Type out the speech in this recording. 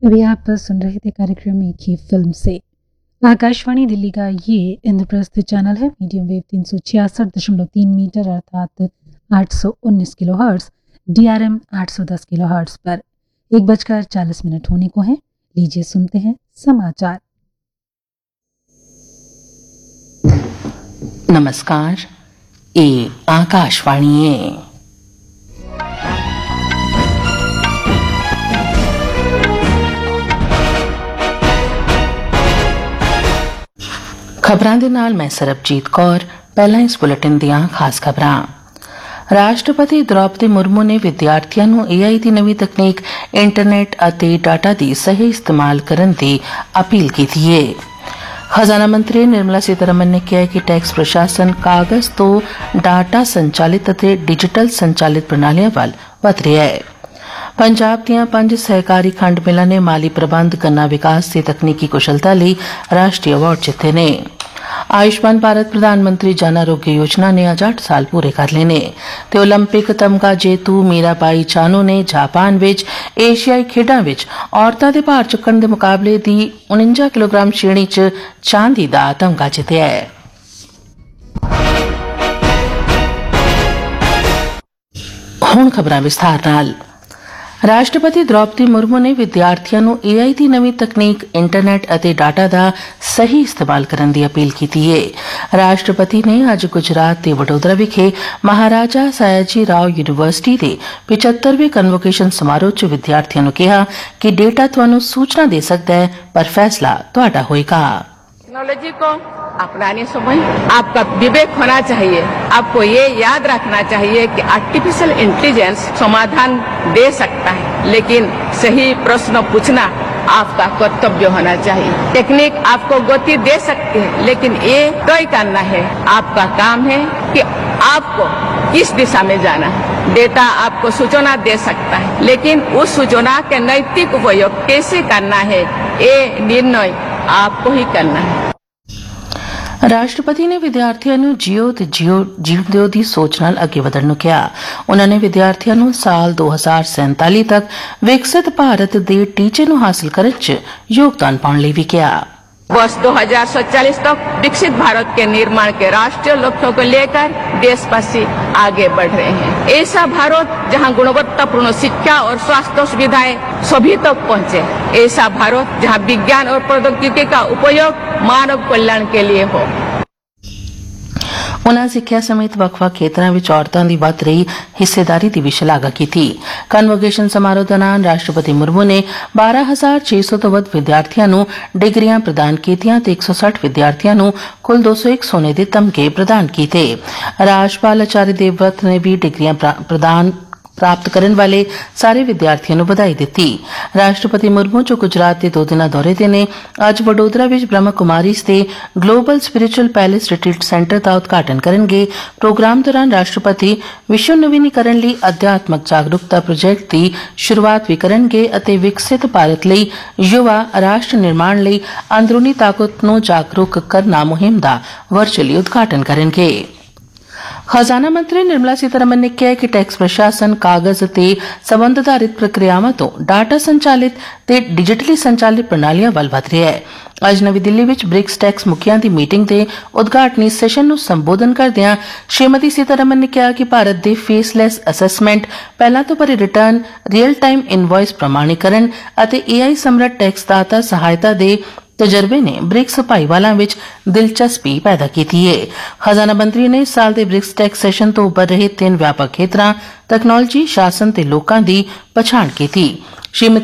अभी आप सुन रहे थे कार्यक्रम एक ही फिल्म से। आकाशवाणी दिल्ली का ये इंद्रप्रस्थ चैनल है, मीडियम वेव 366.3 मीटर अर्थात 819 किलोहर्ट्ज, DRM 810 किलोहर्ट्ज पर 1:40 होने को है। लीजिए सुनते हैं समाचार। नमस्कार, ये आकाशवाणी है। ਖਬਰਾਂ ਦੇ ਨਾਲ ਮੈਂ ਸਰਬਜੀਤ ਕੌਰ। ਪਹਿਲਾਂ ਇਸ ਬੁਲੇਟਿਨ ਦੀਆਂ ਖਾਸ ਖਬਰਾਂ। ਰਾਸ਼ਟਰਪਤੀ ਦ੍ਰੌਪਦੀ ਮੁਰਮੂ ਨੇ ਵਿਦਿਆਰਥੀਆਂ ਨੂੰ AI ਦੀ ਨਵੀਂ ਤਕਨੀਕ, ਇੰਟਰਨੈਟ ਅਤੇ ਡਾਟਾ ਦੀ ਸਹੀ ਇਸਤੇਮਾਲ ਕਰਨ ਦੀ ਅਪੀਲ ਕੀਤੀ ਹੈ। ਖਜ਼ਾਨਾ ਮੰਤਰੀ ਨਿਰਮਲਾ ਸੀਤਾਰਮਨ ਨੇ ਕਿਹਾ ਕਿ ਟੈਕਸ ਪ੍ਰਸ਼ਾਸਨ ਕਾਗਜ਼ ਤੋਂ ਡਾਟਾ ਸੰਚਾਲਿਤ ਅਤੇ ਡਿਜੀਟਲ ਸੰਚਾਲਿਤ ਪ੍ਰਣਾਲੀਆਂ ਵੱਲ ਵਧ ਰਿਹਾ ਹੈ। ਪੰਜਾਬ ਦੀਆਂ 5 ਸਹਿਕਾਰੀ ਖੰਡ ਮਿਲਾਂ ਨੇ ਮਾਲੀ ਪ੍ਰਬੰਧ, ਗੰਨਾ ਵਿਕਾਸ ਤੇ ਤਕਨੀਕੀ ਕੁਸ਼ਲਤਾ ਲਈ ਰਾਸ਼ਟਰੀ ਅਵਾਰਡ ਜਿੱਤੇ ਨੇ। ਆਯੁਸ਼ਮਾਨ ਭਾਰਤ ਪ੍ਰਧਾਨ ਮੰਤਰੀ ਜਨ ਆਰੋਗਯ ਯੋਜਨਾ ਨੇ ਅੱਜ 8 ਸਾਲ ਪੂਰੇ ਕਰ ਲਏ ਨੇ ਤੇ ਓਲੰਪਿਕ ਤਮਗਾ ਜੇਤੂ ਮੀਰਾਬਾਈ ਚਾਨੂ ਨੇ ਜਾਪਾਨ ਵਿੱਚ ਏਸ਼ੀਆਈ ਖੇਡਾਂ ਵਿੱਚ ਔਰਤਾਂ ਦੇ ਭਾਰ ਚੁੱਕਣ ਦੇ ਮੁਕਾਬਲੇ ਦੀ 49 ਕਿਲੋਗ੍ਰਾਮ ਸ਼੍ਰੇਣੀ 'ਚ ਚਾਂਦੀ ਦਾ ਤਮਗਾ ਜਿੱਤਿਆ ਹੈ। ਹੁਣ ਖਬਰਾਂ ਵਿਸਥਾਰ ਨਾਲ। ਰਾਸ਼ਟਰਪਤੀ ਦ੍ਰੌਪਦੀ ਮੁਰਮੂ ਨੇ ਵਿਦਿਆਰਥੀਆਂ ਨੂੰ AI ਦੀ ਨਵੀਂ ਤਕਨੀਕ, ਇੰਟਰਨੈਟ ਅਤੇ ਡਾਟਾ ਦਾ ਸਹੀ ਇਸਤੇਮਾਲ ਕਰਨ ਦੀ ਅਪੀਲ ਕੀਤੀ ਹੈ। ਰਾਸ਼ਟਰਪਤੀ ਨੇ ਅੱਜ ਗੁਜਰਾਤ ਦੇ ਵਡੋਦਰਾ ਵਿਖੇ ਮਹਾਰਾਜਾ ਸਾਯਾਜੀ ਰਾਓ ਯੂਨੀਵਰਸਿਟੀ ਦੇ 75ਵੇਂ ਕਨਵੋਕੇਸ਼ਨ ਸਮਾਰੋਹ 'ਚ ਵਿਦਿਆਰਥੀਆਂ ਨੂੰ ਕਿਹਾ ਕਿ ਡੇਟਾ ਤੁਹਾਨੂੰ ਸੂਚਨਾ ਦੇ ਸਕਦਾ ਹੈ, ਪਰ ਫੈਸਲਾ ਤੁਹਾਡਾ ਹੋਏਗਾ। टेक्नोलॉजी को अपनाने समय आपका विवेक होना चाहिए। आपको ये याद रखना चाहिए कि आर्टिफिशियल इंटेलिजेंस समाधान दे सकता है, लेकिन सही प्रश्न पूछना आपका कर्तव्य होना चाहिए। टेक्निक आपको गति दे सकती है, लेकिन ये तय करना है, आपका काम है कि आपको किस दिशा में जाना है। डेटा आपको सूचना दे सकता है, लेकिन उस सूचना के नैतिक उपयोग कैसे करना है, ये निर्णय आपको ही करना है। ਰਾਸ਼ਟਰਪਤੀ ਨੇ ਵਿਦਿਆਰਥੀਆਂ ਨੂੰ ਜੀਓ ਤੇ ਜੀਓ ਦੀ ਸੋਚ ਨਾਲ ਅੱਗੇ ਵਧਣ ਨੂੰ ਕਿਹਾ। ਉਨ੍ਹਾਂ ਨੇ ਵਿਦਿਆਰਥੀਆਂ ਨੂੰ ਸਾਲ 2047 ਤੱਕ ਵਿਕਸਿਤ ਭਾਰਤ ਦੇ ਟੀਚੇ ਨੂੰ ਹਾਸਲ ਕਰਨ 'ਚ ਯੋਗਦਾਨ ਪਾਉਣ ਲਈ ਵੀ ਕਿਹਾ। वर्ष 2047 तक विकसित भारत के निर्माण के राष्ट्रीय लक्ष्यों को लेकर देशवासी आगे बढ़ रहे हैं। ऐसा भारत जहां गुणवत्तापूर्ण शिक्षा और स्वास्थ्य सुविधाएं सभी तक पहुंचे। ऐसा भारत जहां विज्ञान और प्रौद्योगिकी का उपयोग मानव कल्याण के लिए हो। ਉਨ੍ਹਾਂ ਸਿੱਖਿਆ ਸਮੇਤ ਵੱਖ-ਵੱਖ ਖੇਤਰਾਂ ਵਿੱਚ ਔਰਤਾਂ ਦੀ ਵੱਧ ਰਹੀ ਹਿੱਸੇਦਾਰੀ ਦੀ ਵੀ ਸ਼ਲਾਘਾ ਕੀਤੀ। ਕਨਵੋਕੇਸ਼ਨ ਸਮਾਰੋਹ ਦੌਰਾਨ ਰਾਸ਼ਟਰਪਤੀ ਮੁਰਮੂ ਨੇ 12,600 ਤੋਂ ਵੱਧ ਵਿਦਿਆਰਥੀਆਂ ਨੂੰ ਡਿਗਰੀਆਂ ਪ੍ਰਦਾਨ ਕੀਤੀਆਂ ਤੇ 160 ਵਿਦਿਆਰਥੀਆਂ ਨੂੰ ਕੁੱਲ 201 ਸੋਨੇ ਦੇ ਤਮਗੇ ਪ੍ਰਦਾਨ ਕੀਤੇ। ਰਾਜਪਾਲ ਆਚਾਰਿਆ ਦੇਵਵ੍ਰਤ ਨੇ ਵੀ ਡਿਗਰੀਆਂ ਪ੍ਰਾਪਤ ਕਰਨ ਵਾਲੇ ਸਾਰੇ ਵਿਦਿਆਰਥੀਆਂ ਨੂੰ ਵਧਾਈ ਦਿੱਤੀ। ਰਾਸ਼ਟਰਪਤੀ ਮੁਰਮੂ ਜੋ ਗੁਜਰਾਤ ਦੇ 2 ਦਿਨਾਂ ਦੌਰੇ ਤੇ ਨੇ, ਅੱਜ ਵਡੋਦਰਾ ਵਿੱਚ ਬ੍ਰਹਮਾ ਕੁਮਾਰੀਜ਼ ਦੇ global spiritual palace retreat centre ਦਾ ਉਦਘਾਟਨ ਕਰਨਗੇ। ਪ੍ਰੋਗਰਾਮ ਦੌਰਾਨ ਰਾਸ਼ਟਰਪਤੀ ਵਿਸ਼ਵ ਨਵੀਨੀਕਰਨ ਲਈ ਅਧਿਆਤਮਕ ਜਾਗਰੂਕਤਾ ਪ੍ਰੋਜੈਕਟ ਦੀ ਸ਼ੁਰੂਆਤ ਵੀ ਕਰਨਗੇ ਅਤੇ ਵਿਕਸਿਤ ਭਾਰਤ ਲਈ ਯੁਵਾ ਰਾਸ਼ਟਰ ਨਿਰਮਾਣ ਲਈ ਅੰਦਰੂਨੀ ਤਾਕਤ ਨੂੰ ਜਾਗਰੂਕ ਕਰਨਾ ਮੁਹਿੰਮ ਦਾ ਵਰਚੁਅਲੀ ਉਦਘਾਟਨ ਕਰਨਗੇ। ਖਜ਼ਾਨਾ ਮੰਤਰੀ ਨਿਰਮਲਾ ਸੀਤਾਰਮਨ ਨੇ ਕਿਹਾ ਕਿ ਟੈਕਸ ਪ੍ਰਸ਼ਾਸਨ ਕਾਗਜ਼ ਅਤੇ ਸਬੰਧ ਆਧਾਰਿਤ ਪ੍ਰਕਿਰਿਆਵਾਂ ਤੋਂ ਡਾਟਾ ਸੰਚਾਲਿਤ ਤੇ ਡਿਜੀਟਲੀ ਸੰਚਾਲਿਤ ਪ੍ਰਣਾਲੀਆਂ ਵੱਲ ਵਧ ਰਿਹਾ ਹੈ। ਅੱਜ ਨਵੀਂ ਦਿੱਲੀ ਵਿੱਚ ਬ੍ਰਿਕਸ ਟੈਕਸ ਮੁਖੀਆਂ ਦੀ ਮੀਟਿੰਗ ਦੇ ਉਦਘਾਟਨੀ ਸੈਸ਼ਨ ਨੂੰ ਸੰਬੋਧਨ ਕਰਦਿਆਂ ਸ਼੍ਰੀਮਤੀ ਸੀਤਾਰਮਨ ਨੇ ਕਿਹਾ ਕਿ ਭਾਰਤ ਦੇ ਫੇਸਲੈਸ ਅਸੈਸਮੈਂਟ, ਪਹਿਲਾਂ ਤੋਂ ਭਰੇ ਰਿਟਰਨ, ਰੀਅਲ ਟਾਈਮ ਇਨਵਾਇਸ ਪ੍ਰਮਾਣੀਕਰਨ ਅਤੇ AI ਸਮਰੱਥ ਟੈਕਸ ਦਾਤਾ ਸਹਾਇਤਾ ਦੇ ਤਜਰਬੇ ਨੇ ਬ੍ਰਿਕਸ ਭਾਈਵਾਲਾਂ ਵਿੱਚ ਦਿਲਚਸਪੀ ਪੈਦਾ ਕੀਤੀ ਹੈ। ਖਜ਼ਾਨਾ ਮੰਤਰੀ ਨੇ ਇਸ ਸਾਲ ਦੇ ਬ੍ਰਿਕਸ ਟੈਕਸ ਸੈਸ਼ਨ ਤੋਂ ਉੱਭਰ ਰਹੇ 3 ਵਿਆਪਕ ਖੇਤਰਾਂ, ਤਕਨਾਲੋਜੀ, ਸ਼ਾਸਨ ਤੇ ਲੋਕਾਂ ਦੀ ਪਛਾਣ ਕੀਤੀ।